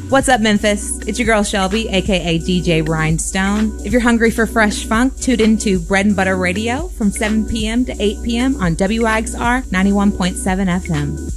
What's up, Memphis? It's your girl Shelby, aka DJ Rhinestone. If you're hungry for fresh funk, tune into Bread and Butter Radio from 7 p.m. to 8 p.m. on WIXR 91.7 FM.